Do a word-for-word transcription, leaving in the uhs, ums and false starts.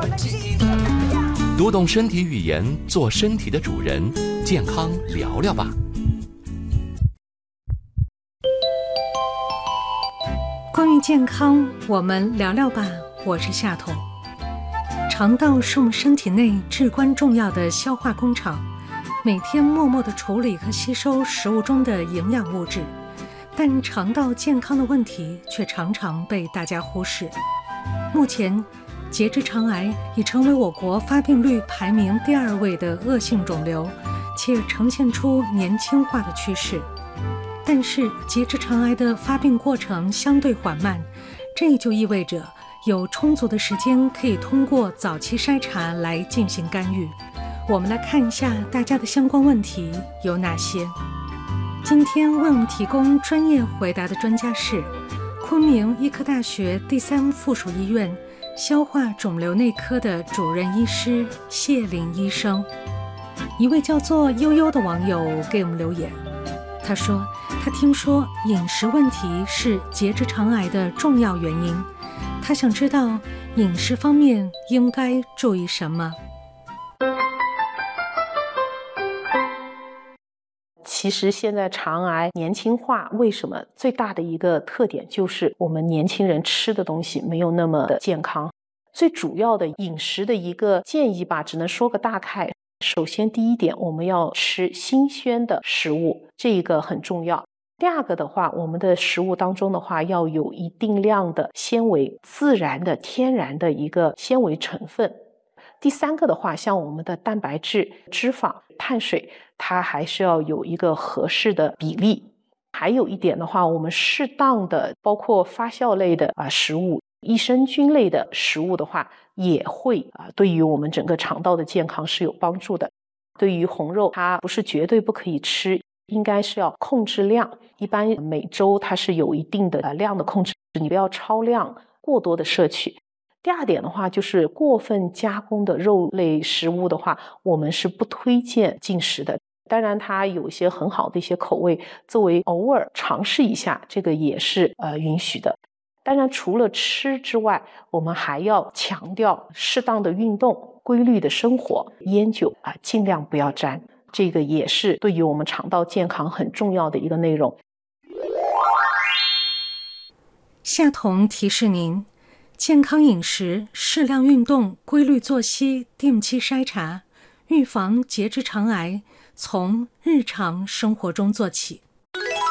读懂身体语言，做身体的主人，健康聊聊吧。 关于健康，我们聊聊吧。我是夏彤。肠道是我们身体内至关重要的消化工厂，每天默默地处理和吸收食物中的营养物质，但肠道健康的问题却常常被大家忽视。目前，结直肠癌已成为我国发病率排名第二位的恶性肿瘤，且呈现出年轻化的趋势。但是，结直肠癌的发病过程相对缓慢，这也就意味着有充足的时间可以通过早期筛查来进行干预。我们来看一下大家的相关问题有哪些。今天为我们提供专业回答的专家是昆明医科大学第三附属医院消化肿瘤内科的主任医师谢林医生。一位叫做悠悠的网友给我们留言，他说他听说饮食问题是结直肠癌的重要原因，他想知道饮食方面应该注意什么。 其实现在肠癌年轻化，为什么最大的一个特点就是我们年轻人吃的东西没有那么的健康。最主要的饮食的一个建议吧，只能说个大概。首先第一点，我们要吃新鲜的食物，这个很重要。第二个的话，我们的食物当中的话要有一定量的纤维，自然的天然的一个纤维成分。第三个的话，像我们的蛋白质、脂肪、碳水，它还是要有一个合适的比例。还有一点的话，我们适当的包括发酵类的啊食物、益生菌类的食物的话，也会啊对于我们整个肠道的健康是有帮助的。对于红肉，它不是绝对不可以吃，应该是要控制量。一般每周它是有一定的量的控制，你不要超量过多的摄取。第二点的话，就是过分加工的肉类食物的话，我们是不推荐进食的。当然它有一些很好的一些口味，作为偶尔尝试一下，这个也是呃允许的。当然除了吃之外，我们还要强调适当的运动、规律的生活，烟酒啊尽量不要沾，这个也是对于我们肠道健康很重要的一个内容。 夏彤提示您，健康饮食、适量运动、规律作息、定期筛查，预防结直肠癌，从日常生活中做起。